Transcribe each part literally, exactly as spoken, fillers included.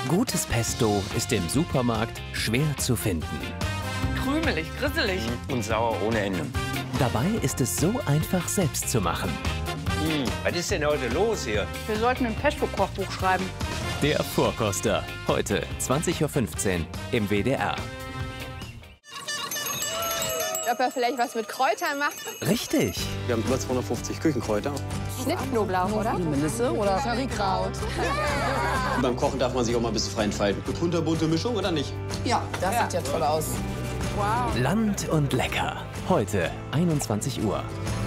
Gutes Pesto ist im Supermarkt schwer zu finden. Krümelig, grisselig. Und sauer ohne Ende. Dabei ist es so einfach selbst zu machen. Hm, was ist denn heute los hier? Wir sollten ein Pesto-Kochbuch schreiben. Der Vorkoster. Heute zwanzig Uhr fünfzehn im W D R. Ob er vielleicht was mit Kräutern macht? Richtig. Wir haben über zweihundertfünfzig Küchenkräuter. Schnittknoblauch, oder? Melisse oder Currykraut. Und beim Kochen darf man sich auch mal ein bisschen frei entfalten. Eine kunterbunte Mischung oder nicht? Ja, das ja. sieht ja toll aus. Wow. Land und lecker. Heute einundzwanzig Uhr.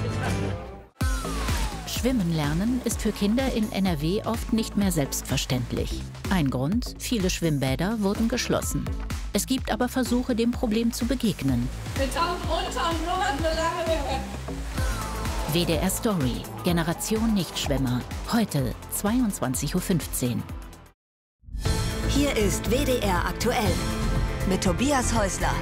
Schwimmen lernen ist für Kinder in N R W oft nicht mehr selbstverständlich. Ein Grund: viele Schwimmbäder wurden geschlossen. Es gibt aber Versuche, dem Problem zu begegnen. Mit Daumen runter und nur eine lange W D R Story. Generation Nichtschwimmer. Heute zweiundzwanzig Uhr fünfzehn. Hier ist W D R aktuell mit Tobias Häusler.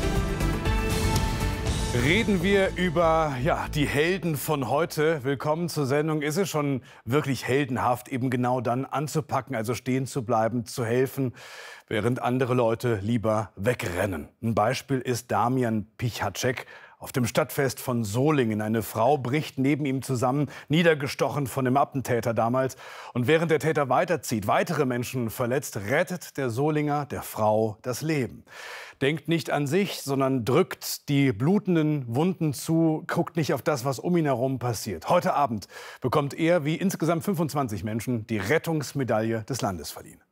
Reden wir über ja, die Helden von heute. Willkommen zur Sendung. Ist es schon wirklich heldenhaft, eben genau dann anzupacken, also stehen zu bleiben, zu helfen, während andere Leute lieber wegrennen? Ein Beispiel ist Damian Pichacek auf dem Stadtfest von Solingen. Eine Frau bricht neben ihm zusammen, niedergestochen von dem Attentäter damals. Und während der Täter weiterzieht, weitere Menschen verletzt, rettet der Solinger der Frau das Leben. Denkt nicht an sich, sondern drückt die blutenden Wunden zu, guckt nicht auf das, was um ihn herum passiert. Heute Abend bekommt er, wie insgesamt fünfundzwanzig Menschen, die Rettungsmedaille des Landes verliehen.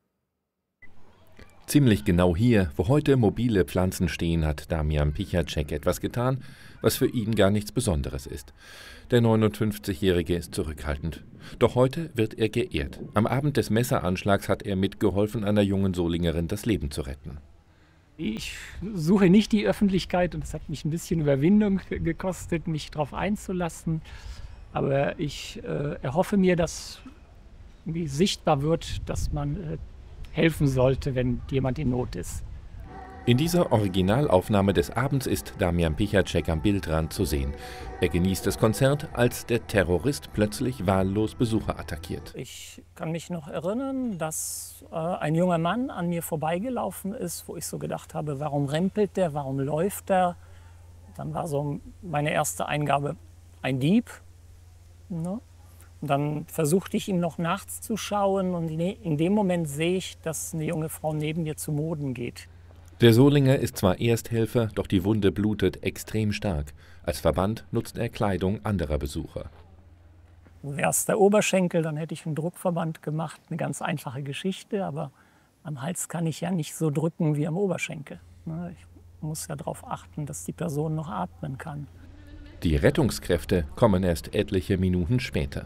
Ziemlich genau hier, wo heute mobile Pflanzen stehen, hat Damian Pichacek etwas getan, was für ihn gar nichts Besonderes ist. Der neunundfünfzigjährige ist zurückhaltend. Doch heute wird er geehrt. Am Abend des Messeranschlags hat er mitgeholfen, einer jungen Solingerin das Leben zu retten. Ich suche nicht die Öffentlichkeit und es hat mich ein bisschen Überwindung gekostet, mich darauf einzulassen. Aber ich äh, erhoffe mir, dass irgendwie sichtbar wird, dass man äh, helfen sollte, wenn jemand in Not ist. In dieser Originalaufnahme des Abends ist Damian Pichacek am Bildrand zu sehen. Er genießt das Konzert, als der Terrorist plötzlich wahllos Besucher attackiert. Ich kann mich noch erinnern, dass äh, ein junger Mann an mir vorbeigelaufen ist, wo ich so gedacht habe, warum rempelt der, warum läuft der? Dann war so meine erste Eingabe, ein Dieb. Ne? Und dann versuchte ich ihm noch nachts zu schauen und in dem Moment sehe ich, dass eine junge Frau neben mir zu Boden geht. Der Solinger ist zwar Ersthelfer, doch die Wunde blutet extrem stark. Als Verband nutzt er Kleidung anderer Besucher. Wäre es der Oberschenkel, dann hätte ich einen Druckverband gemacht. Eine ganz einfache Geschichte, aber am Hals kann ich ja nicht so drücken wie am Oberschenkel. Ich muss ja darauf achten, dass die Person noch atmen kann. Die Rettungskräfte kommen erst etliche Minuten später.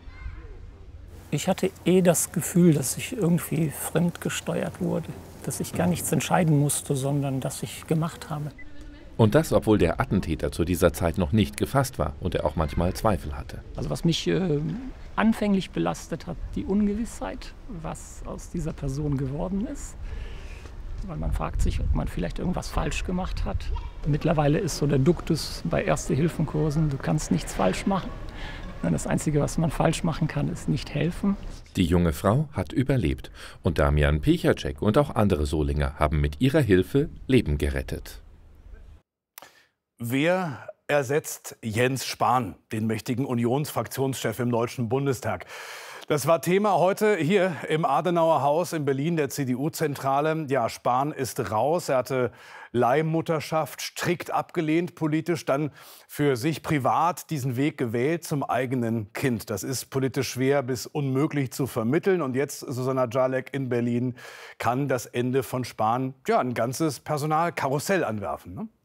Ich hatte eh das Gefühl, dass ich irgendwie fremdgesteuert wurde. Dass ich gar nichts entscheiden musste, sondern dass ich gemacht habe. Und das, obwohl der Attentäter zu dieser Zeit noch nicht gefasst war und er auch manchmal Zweifel hatte. Also was mich äh, anfänglich belastet hat, die Ungewissheit, was aus dieser Person geworden ist. Weil man fragt sich, ob man vielleicht irgendwas falsch gemacht hat. Mittlerweile ist so der Duktus bei Erste-Hilfen-Kursen, du kannst nichts falsch machen. Das Einzige, was man falsch machen kann, ist nicht helfen. Die junge Frau hat überlebt und Damian Pichacek und auch andere Solinger haben mit ihrer Hilfe Leben gerettet. Wer ersetzt Jens Spahn, den mächtigen Unionsfraktionschef im Deutschen Bundestag? Das war Thema heute hier im Adenauer Haus in Berlin, der C D U-Zentrale. Ja, Spahn ist raus. Er hatte Leihmutterschaft strikt abgelehnt politisch, dann für sich privat diesen Weg gewählt zum eigenen Kind. Das ist politisch schwer bis unmöglich zu vermitteln. Und jetzt, Susanna Jalek in Berlin, kann das Ende von Spahn ja, ein ganzes Personalkarussell anwerfen, ne?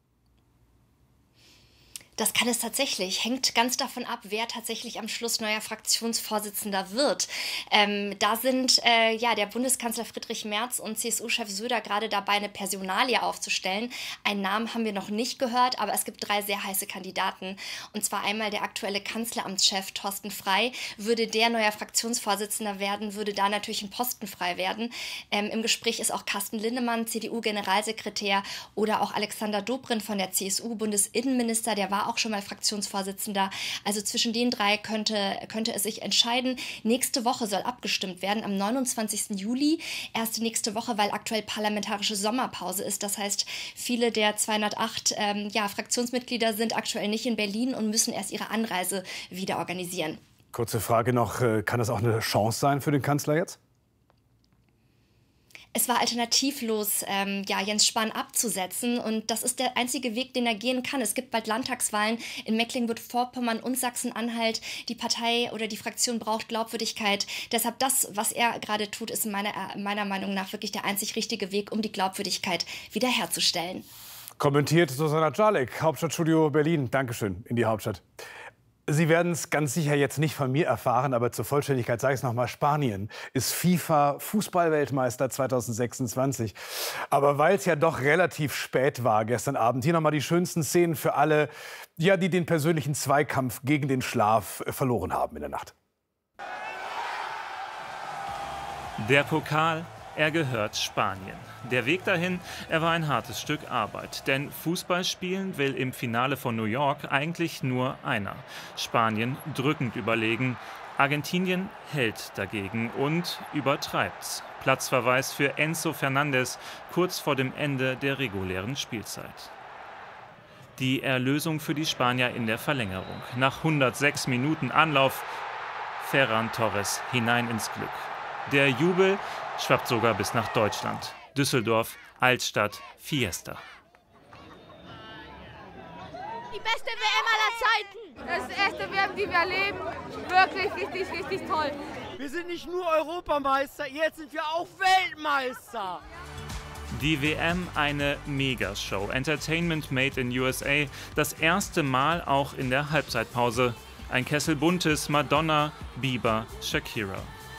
Das kann es tatsächlich. Hängt ganz davon ab, wer tatsächlich am Schluss neuer Fraktionsvorsitzender wird. Ähm, da sind äh, ja, der Bundeskanzler Friedrich Merz und C S U-Chef Söder gerade dabei, eine Personalie aufzustellen. Einen Namen haben wir noch nicht gehört, aber es gibt drei sehr heiße Kandidaten. Und zwar einmal der aktuelle Kanzleramtschef Thorsten Frey. Würde der neuer Fraktionsvorsitzender werden, würde da natürlich ein Posten frei werden. Ähm, Im Gespräch ist auch Carsten Linnemann, C D U-Generalsekretär, oder auch Alexander Dobrindt von der C S U, Bundesinnenminister. Der war auch schon mal Fraktionsvorsitzender. Also zwischen den drei könnte, könnte es sich entscheiden. Nächste Woche soll abgestimmt werden, am neunundzwanzigsten Juli. Erste nächste Woche, weil aktuell parlamentarische Sommerpause ist. Das heißt, viele der zweihundertacht ähm, ja, Fraktionsmitglieder sind aktuell nicht in Berlin und müssen erst ihre Anreise wieder organisieren. Kurze Frage noch, kann das auch eine Chance sein für den Kanzler jetzt? Es war alternativlos, ähm, ja, Jens Spahn abzusetzen. Und das ist der einzige Weg, den er gehen kann. Es gibt bald Landtagswahlen in Mecklenburg-Vorpommern und Sachsen-Anhalt. Die Partei oder die Fraktion braucht Glaubwürdigkeit. Deshalb das, was er gerade tut, ist meiner, meiner Meinung nach wirklich der einzig richtige Weg, um die Glaubwürdigkeit wiederherzustellen. Kommentiert Susanna Czalek, Hauptstadtstudio Berlin. Dankeschön in die Hauptstadt. Sie werden es ganz sicher jetzt nicht von mir erfahren, aber zur Vollständigkeit sage ich es noch mal. Spanien ist FIFA-Fußball-Weltmeister zweitausendsechsundzwanzig. Aber weil es ja doch relativ spät war gestern Abend, hier noch mal die schönsten Szenen für alle, ja, die den persönlichen Zweikampf gegen den Schlaf verloren haben in der Nacht. Der Pokal, er gehört Spanien. Der Weg dahin, er war ein hartes Stück Arbeit. Denn Fußball spielen will im Finale von New York eigentlich nur einer. Spanien drückend überlegen. Argentinien hält dagegen und übertreibt's. Platzverweis für Enzo Fernandez kurz vor dem Ende der regulären Spielzeit. Die Erlösung für die Spanier in der Verlängerung. Nach hundertsechs Minuten Anlauf, Ferran Torres hinein ins Glück. Der Jubel schwappt sogar bis nach Deutschland. Düsseldorf, Altstadt, Fiesta. Die beste W M aller Zeiten. Das ist die erste W M, die wir erleben. Wirklich richtig, richtig toll. Wir sind nicht nur Europameister, jetzt sind wir auch Weltmeister. Die W M eine Megashow. Entertainment made in U S A. Das erste Mal auch in der Halbzeitpause. Ein Kessel buntes Madonna, Bieber, Shakira.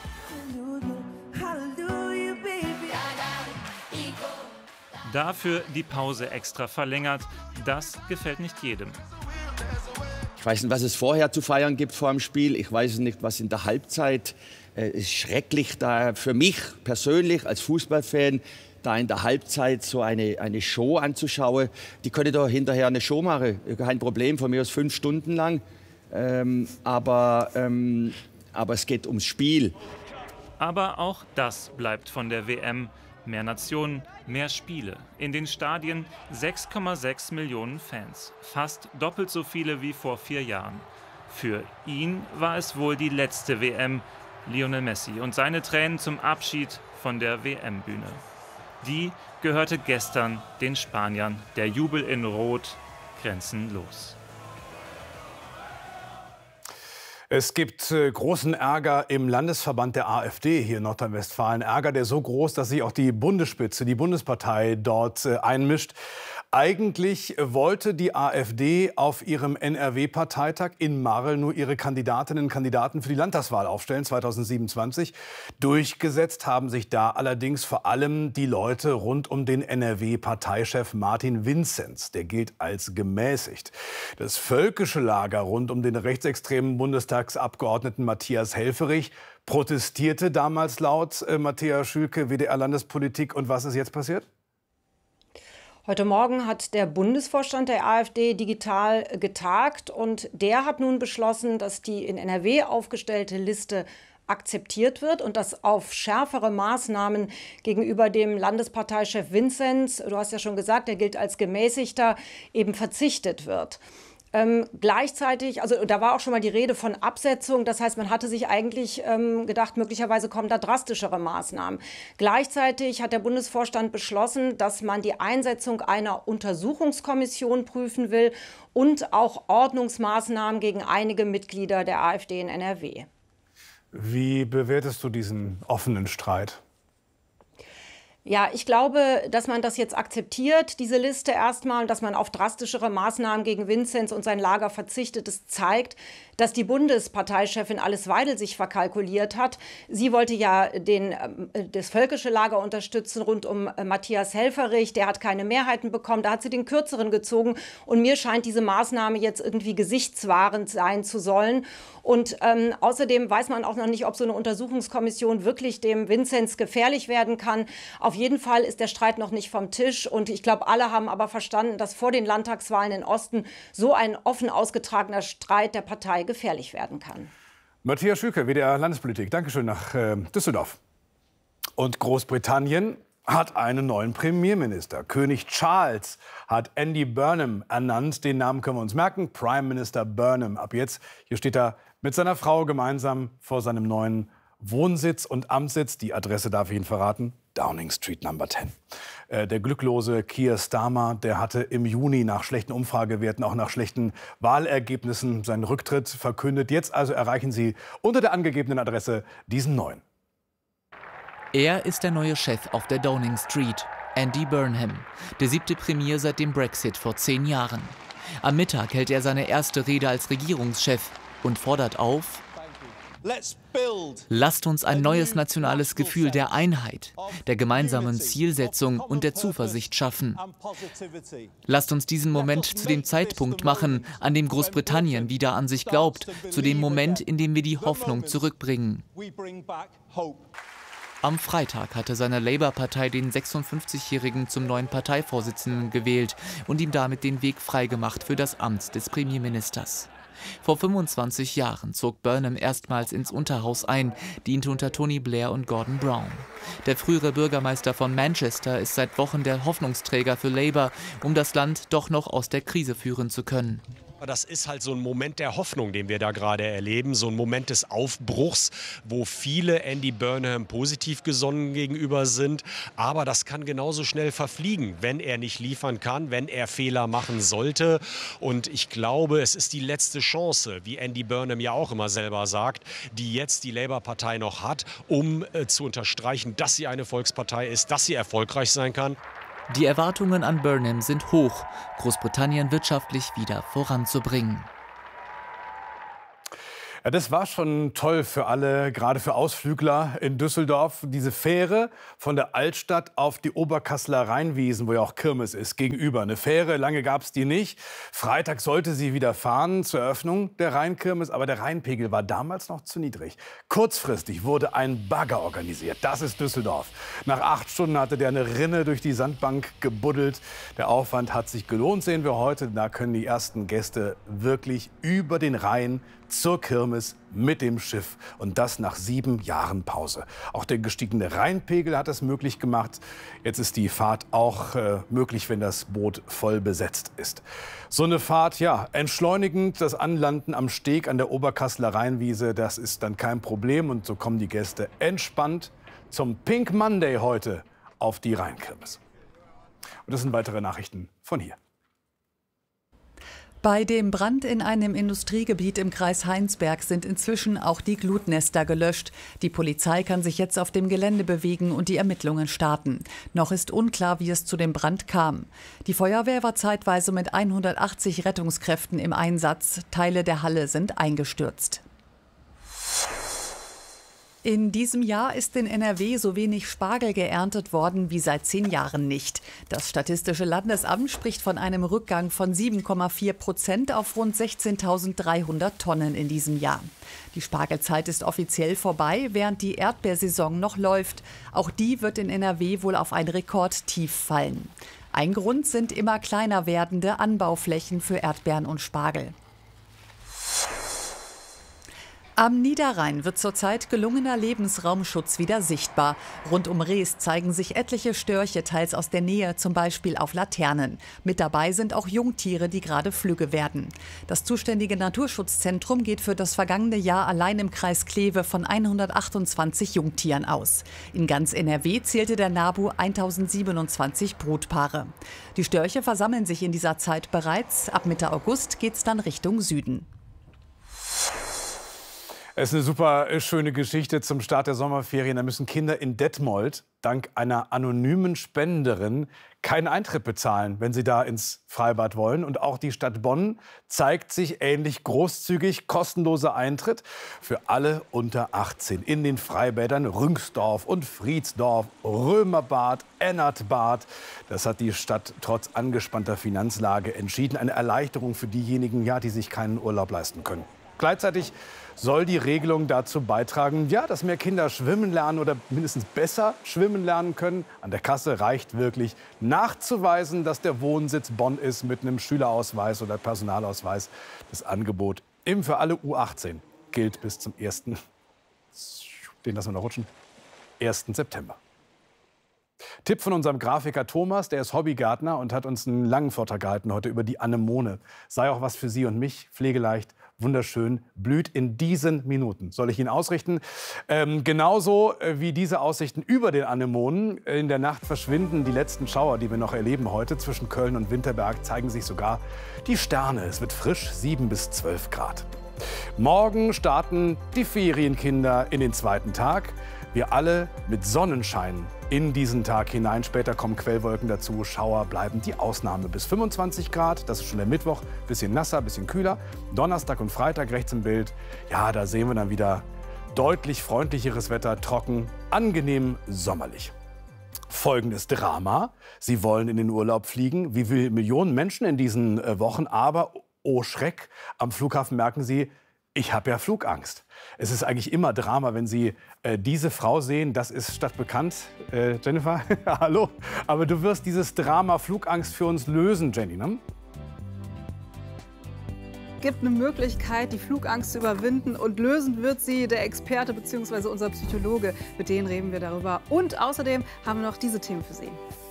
Dafür die Pause extra verlängert. Das gefällt nicht jedem. Ich weiß nicht, was es vorher zu feiern gibt vor dem Spiel. Ich weiß nicht, was in der Halbzeit äh, ist schrecklich da für mich persönlich als Fußballfan, da in der Halbzeit so eine, eine Show anzuschauen. Die könnte doch hinterher eine Show machen. Kein Problem, von mir aus fünf Stunden lang. Ähm, aber, ähm, aber es geht ums Spiel. Aber auch das bleibt von der W M. Mehr Nationen, mehr Spiele. In den Stadien sechs Komma sechs Millionen Fans. Fast doppelt so viele wie vor vier Jahren. Für ihn war es wohl die letzte W M. Lionel Messi und seine Tränen zum Abschied von der W M-Bühne. Die gehörte gestern den Spaniern. Der Jubel in Rot, grenzenlos. Es gibt äh, großen Ärger im Landesverband der AfD hier in Nordrhein-Westfalen. Ärger, der so groß, dass sich auch die Bundesspitze, die Bundespartei dort äh, einmischt. Eigentlich wollte die AfD auf ihrem N R W-Parteitag in Marl nur ihre Kandidatinnen und Kandidaten für die Landtagswahl aufstellen, zweitausendsiebenundzwanzig. Durchgesetzt haben sich da allerdings vor allem die Leute rund um den N R W-Parteichef Martin Vinzenz. Der gilt als gemäßigt. Das völkische Lager rund um den rechtsextremen Bundestagsabgeordneten Matthias Helfferich protestierte damals laut äh, Matthäa Schülke, W D R-Landespolitik. Und was ist jetzt passiert? Heute Morgen hat der Bundesvorstand der AfD digital getagt und der hat nun beschlossen, dass die in N R W aufgestellte Liste akzeptiert wird und dass auf schärfere Maßnahmen gegenüber dem Landesparteichef Vinzenz, du hast ja schon gesagt, der gilt als gemäßigter, eben verzichtet wird. Ähm, gleichzeitig, also da war auch schon mal die Rede von Absetzung, das heißt, man hatte sich eigentlich ähm, gedacht, möglicherweise kommen da drastischere Maßnahmen. Gleichzeitig hat der Bundesvorstand beschlossen, dass man die Einsetzung einer Untersuchungskommission prüfen will und auch Ordnungsmaßnahmen gegen einige Mitglieder der AfD in N R W. Wie bewertest du diesen offenen Streit? Ja, ich glaube, dass man das jetzt akzeptiert, diese Liste erstmal, dass man auf drastischere Maßnahmen gegen Vinzenz und sein Lager verzichtet. Das zeigt, dass die Bundesparteichefin Alice Weidel sich verkalkuliert hat. Sie wollte ja den, das völkische Lager unterstützen rund um Matthias Helfferich. Der hat keine Mehrheiten bekommen. Da hat sie den Kürzeren gezogen. Und mir scheint diese Maßnahme jetzt irgendwie gesichtswahrend sein zu sollen. Und ähm, außerdem weiß man auch noch nicht, ob so eine Untersuchungskommission wirklich dem Vinzenz gefährlich werden kann. Auf Auf jeden Fall ist der Streit noch nicht vom Tisch. Und ich glaube, alle haben aber verstanden, dass vor den Landtagswahlen im Osten so ein offen ausgetragener Streit der Partei gefährlich werden kann. Matthias Schüke, W D R Landespolitik. Dankeschön nach äh, Düsseldorf. Und Großbritannien hat einen neuen Premierminister. König Charles hat Andy Burnham ernannt. Den Namen können wir uns merken. Prime Minister Burnham. Ab jetzt, hier steht er mit seiner Frau gemeinsam vor seinem neuen Wohnsitz und Amtssitz. Die Adresse darf ich Ihnen verraten. Downing Street Number zehn. Äh, der glücklose Keir Starmer, der hatte im Juni nach schlechten Umfragewerten, auch nach schlechten Wahlergebnissen seinen Rücktritt verkündet. Jetzt also erreichen Sie unter der angegebenen Adresse diesen neuen. Er ist der neue Chef auf der Downing Street, Andy Burnham, der siebte Premier seit dem Brexit vor zehn Jahren. Am Mittag hält er seine erste Rede als Regierungschef und fordert auf: Lasst uns ein neues nationales Gefühl der Einheit, der gemeinsamen Zielsetzung und der Zuversicht schaffen. Lasst uns diesen Moment zu dem Zeitpunkt machen, an dem Großbritannien wieder an sich glaubt, zu dem Moment, in dem wir die Hoffnung zurückbringen. Am Freitag hatte seine Labour-Partei den sechsundfünfzigjährigen zum neuen Parteivorsitzenden gewählt und ihm damit den Weg freigemacht für das Amt des Premierministers. Vor fünfundzwanzig Jahren zog Burnham erstmals ins Unterhaus ein, diente unter Tony Blair und Gordon Brown. Der frühere Bürgermeister von Manchester ist seit Wochen der Hoffnungsträger für Labour, um das Land doch noch aus der Krise führen zu können. Das ist halt so ein Moment der Hoffnung, den wir da gerade erleben, so ein Moment des Aufbruchs, wo viele Andy Burnham positiv gesonnen gegenüber sind. Aber das kann genauso schnell verfliegen, wenn er nicht liefern kann, wenn er Fehler machen sollte. Und ich glaube, es ist die letzte Chance, wie Andy Burnham ja auch immer selber sagt, die jetzt die Labour-Partei noch hat, um äh, zu unterstreichen, dass sie eine Volkspartei ist, dass sie erfolgreich sein kann. Die Erwartungen an Burnham sind hoch, Großbritannien wirtschaftlich wieder voranzubringen. Ja, das war schon toll für alle, gerade für Ausflügler in Düsseldorf. Diese Fähre von der Altstadt auf die Oberkasseler Rheinwiesen, wo ja auch Kirmes ist, gegenüber. Eine Fähre, lange gab es die nicht. Freitag sollte sie wieder fahren zur Eröffnung der Rheinkirmes, aber der Rheinpegel war damals noch zu niedrig. Kurzfristig wurde ein Bagger organisiert. Das ist Düsseldorf. Nach acht Stunden hatte der eine Rinne durch die Sandbank gebuddelt. Der Aufwand hat sich gelohnt, sehen wir heute. Da können die ersten Gäste wirklich über den Rhein zur Kirmes mit dem Schiff. Und das nach sieben Jahren Pause. Auch der gestiegene Rheinpegel hat es möglich gemacht. Jetzt ist die Fahrt auch äh, möglich, wenn das Boot voll besetzt ist. So eine Fahrt, ja, entschleunigend. Das Anlanden am Steg an der Oberkasseler Rheinwiese, das ist dann kein Problem. Und so kommen die Gäste entspannt zum Pink Monday heute auf die Rheinkirmes. Und das sind weitere Nachrichten von hier. Bei dem Brand in einem Industriegebiet im Kreis Heinsberg sind inzwischen auch die Glutnester gelöscht. Die Polizei kann sich jetzt auf dem Gelände bewegen und die Ermittlungen starten. Noch ist unklar, wie es zu dem Brand kam. Die Feuerwehr war zeitweise mit hundertachtzig Rettungskräften im Einsatz. Teile der Halle sind eingestürzt. In diesem Jahr ist in N R W so wenig Spargel geerntet worden wie seit zehn Jahren nicht. Das Statistische Landesamt spricht von einem Rückgang von sieben Komma vier Prozent auf rund sechzehntausenddreihundert Tonnen in diesem Jahr. Die Spargelzeit ist offiziell vorbei, während die Erdbeersaison noch läuft. Auch die wird in N R W wohl auf ein Rekordtief fallen. Ein Grund sind immer kleiner werdende Anbauflächen für Erdbeeren und Spargel. Am Niederrhein wird zurzeit gelungener Lebensraumschutz wieder sichtbar. Rund um Rees zeigen sich etliche Störche, teils aus der Nähe, zum Beispiel auf Laternen. Mit dabei sind auch Jungtiere, die gerade flügge werden. Das zuständige Naturschutzzentrum geht für das vergangene Jahr allein im Kreis Kleve von hundertachtundzwanzig Jungtieren aus. In ganz N R W zählte der NABU tausendsiebenundzwanzig Brutpaare. Die Störche versammeln sich in dieser Zeit bereits. Ab Mitte August geht es dann Richtung Süden. Es ist eine super schöne Geschichte zum Start der Sommerferien. Da müssen Kinder in Detmold dank einer anonymen Spenderin keinen Eintritt bezahlen, wenn sie da ins Freibad wollen. Und auch die Stadt Bonn zeigt sich ähnlich großzügig. Kostenloser Eintritt für alle unter achtzehn in den Freibädern Rüngsdorf und Friedsdorf, Römerbad, Ennertbad. Das hat die Stadt trotz angespannter Finanzlage entschieden. Eine Erleichterung für diejenigen, ja, die sich keinen Urlaub leisten können. Gleichzeitig soll die Regelung dazu beitragen, ja, dass mehr Kinder schwimmen lernen oder mindestens besser schwimmen lernen können. An der Kasse reicht wirklich nachzuweisen, dass der Wohnsitz Bonn ist mit einem Schülerausweis oder Personalausweis. Das Angebot eben für alle U achtzehn gilt bis zum ersten Den lassen wir noch rutschen. ersten September. Tipp von unserem Grafiker Thomas, der ist Hobbygärtner und hat uns einen langen Vortrag gehalten heute über die Anemone. Sei auch was für Sie und mich, pflegeleicht, wunderschön, blüht in diesen Minuten. Soll ich Ihnen ausrichten? Ähm, genauso wie diese Aussichten über den Anemonen. In der Nacht verschwinden die letzten Schauer, die wir noch erleben heute. Zwischen Köln und Winterberg zeigen sich sogar die Sterne. Es wird frisch, sieben bis zwölf Grad. Morgen starten die Ferienkinder in den zweiten Tag. Wir alle mit Sonnenschein in diesen Tag hinein. Später kommen Quellwolken dazu. Schauer bleiben die Ausnahme bis fünfundzwanzig Grad. Das ist schon der Mittwoch. Bisschen nasser, bisschen kühler. Donnerstag und Freitag rechts im Bild. Ja, da sehen wir dann wieder deutlich freundlicheres Wetter. Trocken, angenehm, sommerlich. Folgendes Drama. Sie wollen in den Urlaub fliegen. Wie viele Millionen Menschen in diesen äh, Wochen. Aber, oh Schreck, am Flughafen merken Sie, ich habe ja Flugangst. Es ist eigentlich immer Drama, wenn Sie äh, diese Frau sehen. Das ist stadtbekannt. Äh, Jennifer, hallo. Aber du wirst dieses Drama Flugangst für uns lösen, Jenny, ne? Gibt eine Möglichkeit, die Flugangst zu überwinden. Und lösen wird sie der Experte bzw. unser Psychologe. Mit denen reden wir darüber. Und außerdem haben wir noch diese Themen für Sie.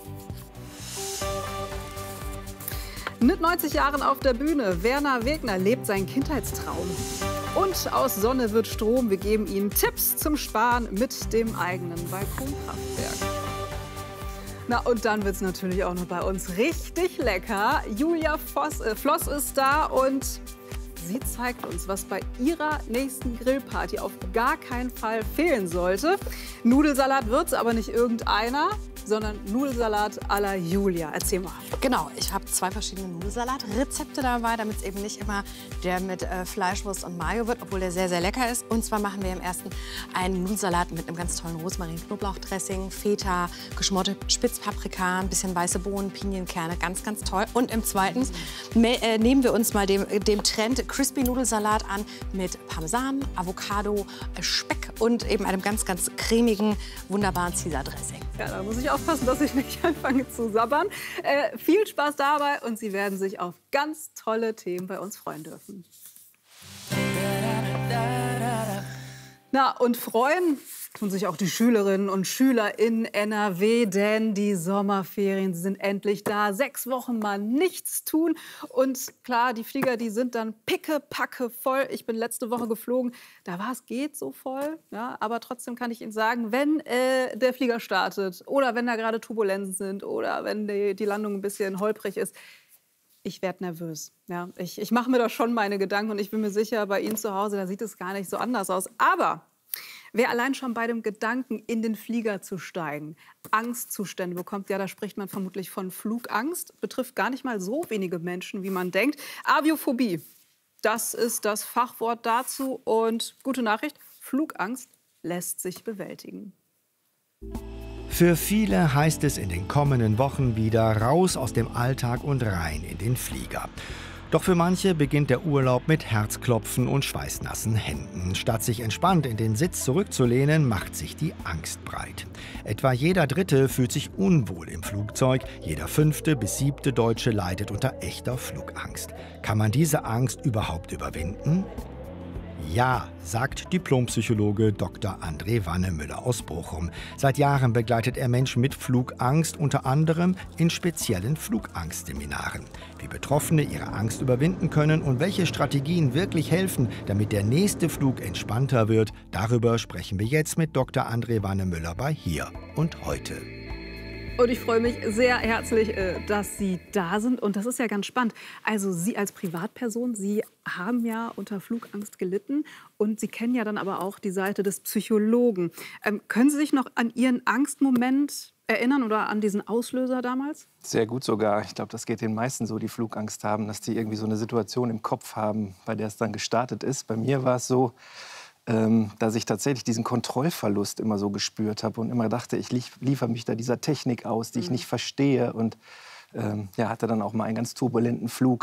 Mit neunzig Jahren auf der Bühne, Werner Wegner lebt seinen Kindheitstraum. Und aus Sonne wird Strom. Wir geben Ihnen Tipps zum Sparen mit dem eigenen Balkonkraftwerk. Na, und dann wird es natürlich auch noch bei uns richtig lecker. Julia Voss, äh, Floss ist da und sie zeigt uns, was bei ihrer nächsten Grillparty auf gar keinen Fall fehlen sollte. Nudelsalat wird's, aber nicht irgendeiner, sondern Nudelsalat à la Julia. Erzähl mal. Genau, ich habe zwei verschiedene Nudelsalat-Rezepte dabei, damit es eben nicht immer der mit äh, Fleischwurst und Mayo wird, obwohl der sehr, sehr lecker ist. Und zwar machen wir im ersten einen Nudelsalat mit einem ganz tollen Rosmarin-Knoblauchdressing, Feta, geschmorte Spitzpaprika, ein bisschen weiße Bohnen, Pinienkerne, ganz, ganz toll. Und im zweiten äh, nehmen wir uns mal dem, dem Trend Crispy-Nudelsalat an mit Parmesan, Avocado, Speck und eben einem ganz, ganz cremigen, wunderbaren Caesar-Dressing. Ja, da muss ich aufpassen, dass ich nicht anfange zu sabbern. Äh, viel Spaß dabei und Sie werden sich auf ganz tolle Themen bei uns freuen dürfen. Na, und freuen tun sich auch die Schülerinnen und Schüler in N R W, denn die Sommerferien sind endlich da. Sechs Wochen mal nichts tun. Und klar, die Flieger, die sind dann pickepacke voll. Ich bin letzte Woche geflogen, da war es geht so voll. Ja, aber trotzdem kann ich Ihnen sagen, wenn äh, der Flieger startet oder wenn da gerade Turbulenzen sind oder wenn die, die Landung ein bisschen holprig ist, ich werde nervös. Ja, ich, ich mache mir da schon meine Gedanken und ich bin mir sicher, bei Ihnen zu Hause, da sieht es gar nicht so anders aus. Aber wer allein schon bei dem Gedanken, in den Flieger zu steigen, Angstzustände bekommt, ja, da spricht man vermutlich von Flugangst, betrifft gar nicht mal so wenige Menschen, wie man denkt. Aviophobie, das ist das Fachwort dazu. Und gute Nachricht, Flugangst lässt sich bewältigen. Für viele heißt es in den kommenden Wochen wieder raus aus dem Alltag und rein in den Flieger. Doch für manche beginnt der Urlaub mit Herzklopfen und schweißnassen Händen. Statt sich entspannt in den Sitz zurückzulehnen, macht sich die Angst breit. Etwa jeder Dritte fühlt sich unwohl im Flugzeug, jeder fünfte bis siebte Deutsche leidet unter echter Flugangst. Kann man diese Angst überhaupt überwinden? Ja, sagt Diplompsychologe Doktor André Wannemüller aus Bochum. Seit Jahren begleitet er Menschen mit Flugangst, unter anderem in speziellen Flugangstseminaren. Wie Betroffene ihre Angst überwinden können und welche Strategien wirklich helfen, damit der nächste Flug entspannter wird, darüber sprechen wir jetzt mit Doktor André Wannemüller bei Hier und Heute. Und ich freue mich sehr herzlich, dass Sie da sind. Und das ist ja ganz spannend. Also Sie als Privatperson, Sie haben ja unter Flugangst gelitten. Und Sie kennen ja dann aber auch die Seite des Psychologen. Ähm, können Sie sich noch an Ihren Angstmoment erinnern oder an diesen Auslöser damals? Sehr gut sogar. Ich glaube, das geht den meisten so, die Flugangst haben, dass die irgendwie so eine Situation im Kopf haben, bei der es dann gestartet ist. Bei mir war es so, Ähm, dass ich tatsächlich diesen Kontrollverlust immer so gespürt habe und immer dachte, ich liefere mich da dieser Technik aus, die ich nicht verstehe. Und ähm, ja, hatte dann auch mal einen ganz turbulenten Flug.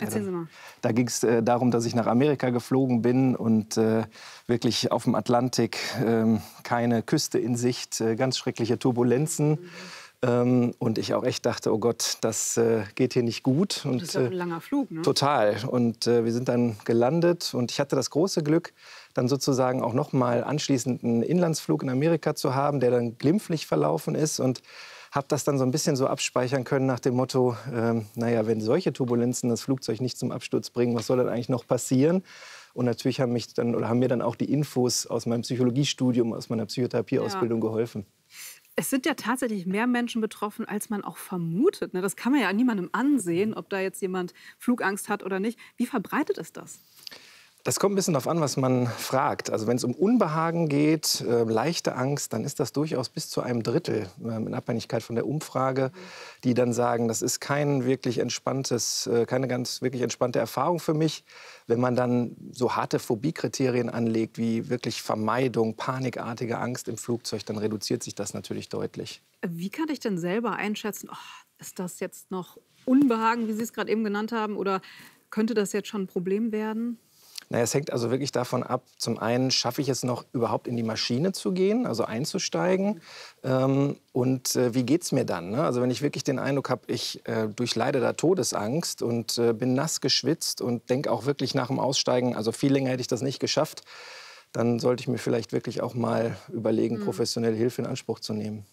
Erzählen Sie mal. Da ging es äh, darum, dass ich nach Amerika geflogen bin und äh, wirklich auf dem Atlantik äh, keine Küste in Sicht, äh, ganz schreckliche Turbulenzen. Mhm. Ähm, und ich auch echt dachte, oh Gott, das äh, geht hier nicht gut. Und, das ist ja ein langer Flug, ne? Total. Und äh, wir sind dann gelandet und ich hatte das große Glück, dann sozusagen auch noch mal anschließend einen Inlandsflug in Amerika zu haben, der dann glimpflich verlaufen ist, und habe das dann so ein bisschen so abspeichern können nach dem Motto, ähm, naja, wenn solche Turbulenzen das Flugzeug nicht zum Absturz bringen, was soll dann eigentlich noch passieren? Und natürlich haben, mich dann, oder haben mir dann auch die Infos aus meinem Psychologiestudium, aus meiner Psychotherapieausbildung ja. geholfen. Es sind ja tatsächlich mehr Menschen betroffen, als man auch vermutet. Das kann man ja niemandem ansehen, ob da jetzt jemand Flugangst hat oder nicht. Wie verbreitet ist das? Das kommt ein bisschen darauf an, was man fragt. Also wenn es um Unbehagen geht, äh, leichte Angst, dann ist das durchaus bis zu einem Drittel, äh, in Abhängigkeit von der Umfrage, die dann sagen, das ist kein wirklich entspanntes, äh, keine ganz wirklich entspannte Erfahrung für mich. Wenn man dann so harte Phobiekriterien anlegt, wie wirklich Vermeidung, panikartige Angst im Flugzeug, dann reduziert sich das natürlich deutlich. Wie kann ich denn selber einschätzen, oh, ist das jetzt noch Unbehagen, wie Sie es gerade eben genannt haben, oder könnte das jetzt schon ein Problem werden? Naja, es hängt also wirklich davon ab, zum einen schaffe ich es noch überhaupt in die Maschine zu gehen, also einzusteigen, ähm, und äh, wie geht es mir dann? Ne? Also wenn ich wirklich den Eindruck habe, ich äh, durchleide da Todesangst und äh, bin nass geschwitzt und denke auch wirklich nach dem Aussteigen, also viel länger hätte ich das nicht geschafft, dann sollte ich mir vielleicht wirklich auch mal überlegen, mhm. professionelle Hilfe in Anspruch zu nehmen.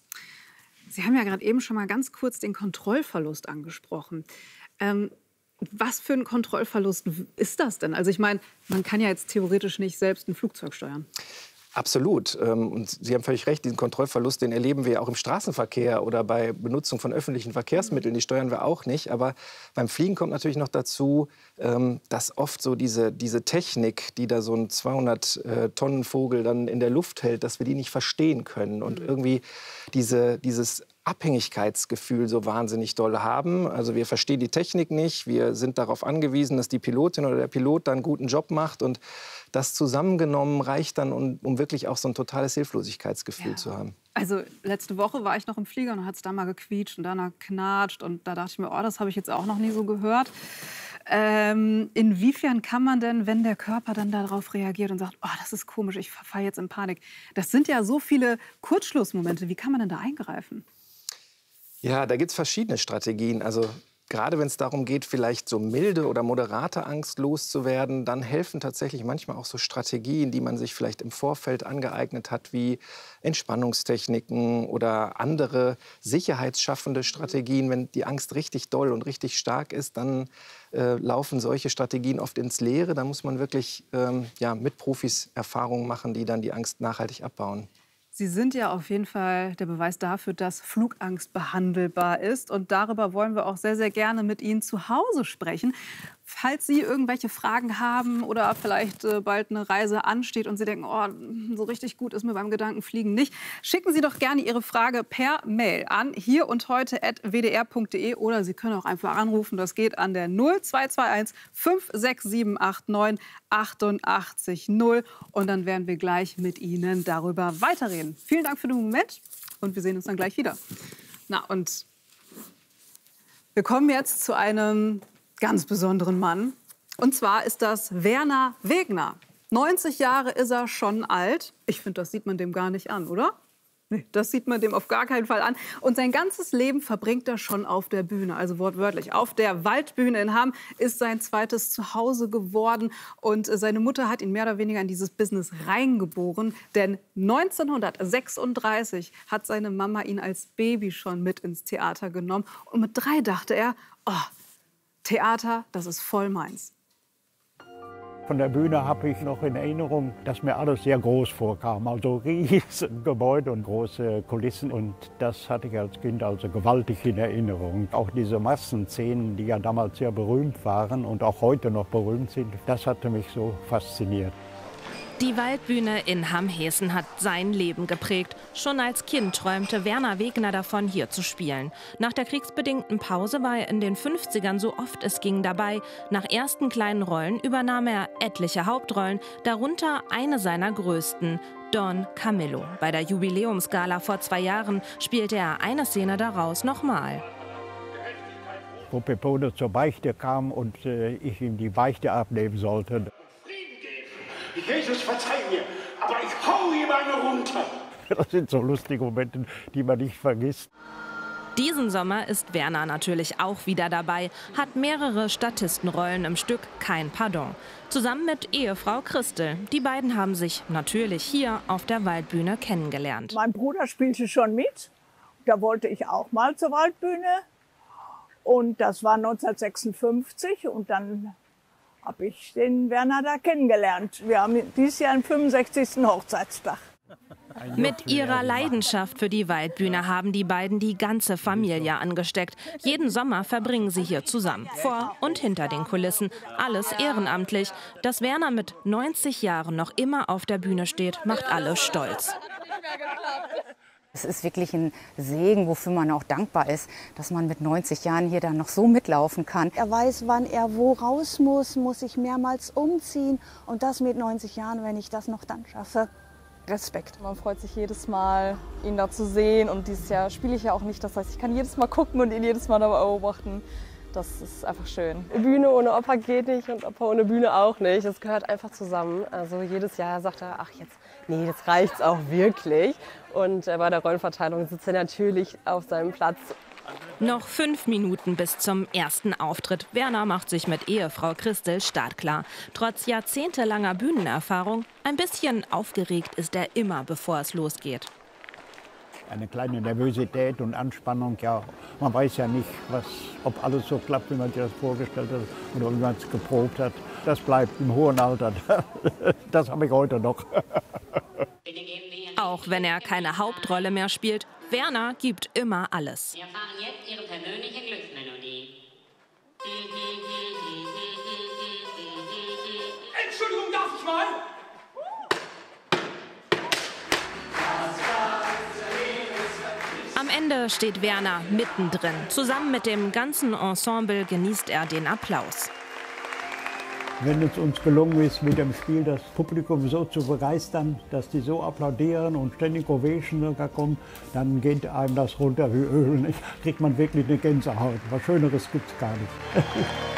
Sie haben ja gerade eben schon mal ganz kurz den Kontrollverlust angesprochen. Ähm, Was für ein Kontrollverlust ist das denn? Also ich meine, man kann ja jetzt theoretisch nicht selbst ein Flugzeug steuern. Absolut. Und Sie haben völlig recht, diesen Kontrollverlust, den erleben wir auch im Straßenverkehr oder bei Benutzung von öffentlichen Verkehrsmitteln. Die steuern wir auch nicht. Aber beim Fliegen kommt natürlich noch dazu, dass oft so diese, diese Technik, die da so ein zweihundert Tonnen Vogel dann in der Luft hält, dass wir die nicht verstehen können. Und irgendwie diese, dieses Abhängigkeitsgefühl so wahnsinnig doll haben. Also wir verstehen die Technik nicht, wir sind darauf angewiesen, dass die Pilotin oder der Pilot dann einen guten Job macht, und das zusammengenommen reicht dann, um, um wirklich auch so ein totales Hilflosigkeitsgefühl ja. zu haben. Also letzte Woche war ich noch im Flieger und hat es da mal gequietscht und danach knatscht, und da dachte ich mir, oh, das habe ich jetzt auch noch nie so gehört. Ähm, inwiefern kann man denn, wenn der Körper dann darauf reagiert und sagt, oh, das ist komisch, ich verfalle jetzt in Panik. Das sind ja so viele Kurzschlussmomente, wie kann man denn da eingreifen? Ja, da gibt es verschiedene Strategien. Also gerade wenn es darum geht, vielleicht so milde oder moderate Angst loszuwerden, dann helfen tatsächlich manchmal auch so Strategien, die man sich vielleicht im Vorfeld angeeignet hat, wie Entspannungstechniken oder andere sicherheitsschaffende Strategien. Wenn die Angst richtig doll und richtig stark ist, dann äh, laufen solche Strategien oft ins Leere. Da muss man wirklich ähm, ja, mit Profis Erfahrungen machen, die dann die Angst nachhaltig abbauen. Sie sind ja auf jeden Fall der Beweis dafür, dass Flugangst behandelbar ist. Und darüber wollen wir auch sehr, sehr gerne mit Ihnen zu Hause sprechen. Falls Sie irgendwelche Fragen haben oder vielleicht äh, bald eine Reise ansteht und Sie denken, oh, so richtig gut ist mir beim Gedankenfliegen nicht, schicken Sie doch gerne Ihre Frage per Mail an hier und heute at w d r punkt d e oder Sie können auch einfach anrufen. Das geht an der null zwei zwei eins fünf sechs sieben acht neun achtundachtzig null. Und dann werden wir gleich mit Ihnen darüber weiterreden. Vielen Dank für den Moment und wir sehen uns dann gleich wieder. Na, und wir kommen jetzt zu einem ganz besonderen Mann. Und zwar ist das Werner Wegner. neunzig Jahre ist er schon alt. Ich finde, das sieht man dem gar nicht an, oder? Nee, das sieht man dem auf gar keinen Fall an. Und sein ganzes Leben verbringt er schon auf der Bühne, also wortwörtlich. Auf der Waldbühne in Hamm ist sein zweites Zuhause geworden. Und seine Mutter hat ihn mehr oder weniger in dieses Business reingeboren. Denn neunzehnhundertsechsunddreißig hat seine Mama ihn als Baby schon mit ins Theater genommen. Und mit drei dachte er, oh, Theater, das ist voll meins. Von der Bühne habe ich noch in Erinnerung, dass mir alles sehr groß vorkam. Also riesen Gebäude und große Kulissen. Und das hatte ich als Kind also gewaltig in Erinnerung. Auch diese Massenszenen, die ja damals sehr berühmt waren und auch heute noch berühmt sind, das hatte mich so fasziniert. Die Waldbühne in Hamm-Hessen hat sein Leben geprägt. Schon als Kind träumte Werner Wegner davon, hier zu spielen. Nach der kriegsbedingten Pause war er in den fünfzigern so oft es ging dabei. Nach ersten kleinen Rollen übernahm er etliche Hauptrollen, darunter eine seiner größten, Don Camillo. Bei der Jubiläumsgala vor zwei Jahren spielte er eine Szene daraus nochmal. wo Pepone zur Beichte kam und äh, ich ihm die Beichte abnehmen sollte. Jesus, verzeih mir, aber ich hau ihm eine runter. Das sind so lustige Momente, die man nicht vergisst. Diesen Sommer ist Werner natürlich auch wieder dabei, hat mehrere Statistenrollen im Stück Kein Pardon. Zusammen mit Ehefrau Christel. Die beiden haben sich natürlich hier auf der Waldbühne kennengelernt. Mein Bruder spielte schon mit. Da wollte ich auch mal zur Waldbühne. Und das war neunzehnhundertsechsundfünfzig. Und dann habe ich den Werner da kennengelernt. Wir haben dieses Jahr den fünfundsechzigsten Hochzeitstag. Mit ihrer Leidenschaft für die Waldbühne haben die beiden die ganze Familie angesteckt. Jeden Sommer verbringen sie hier zusammen, vor und hinter den Kulissen. Alles ehrenamtlich. Dass Werner mit neunzig Jahren noch immer auf der Bühne steht, macht alle stolz. Es ist wirklich ein Segen, wofür man auch dankbar ist, dass man mit neunzig Jahren hier dann noch so mitlaufen kann. Er weiß, wann er wo raus muss, muss sich mehrmals umziehen. Und das mit neunzig Jahren, wenn ich das noch dann schaffe. Respekt. Man freut sich jedes Mal, ihn da zu sehen. Und dieses Jahr spiele ich ja auch nicht. Das heißt, ich kann jedes Mal gucken und ihn jedes Mal dabei beobachten. Das ist einfach schön. Bühne ohne Opa geht nicht und Opa ohne Bühne auch nicht. Das gehört einfach zusammen. Also jedes Jahr sagt er, ach jetzt, nee, jetzt reicht's auch wirklich. Und bei der Rollenverteilung sitzt er natürlich auf seinem Platz. Noch fünf Minuten bis zum ersten Auftritt. Werner macht sich mit Ehefrau Christel startklar. Trotz jahrzehntelanger Bühnenerfahrung, ein bisschen aufgeregt ist er immer, bevor es losgeht. Eine kleine Nervosität und Anspannung, ja. Man weiß ja nicht, was, ob alles so klappt, wie man sich das vorgestellt hat oder wie man es geprobt hat. Das bleibt im hohen Alter. Das habe ich heute noch. Auch wenn er keine Hauptrolle mehr spielt, Werner gibt immer alles. Wir erfahren jetzt Ihre persönliche Glücksmelodie. Entschuldigung, darf ich mal? Am Ende steht Werner mittendrin. Zusammen mit dem ganzen Ensemble genießt er den Applaus. Wenn es uns gelungen ist, mit dem Spiel das Publikum so zu begeistern, dass die so applaudieren und ständig Ovation sogar kommen, dann geht einem das runter wie Öl. Kriegt man wirklich eine Gänsehaut. Was Schöneres gibt es gar nicht.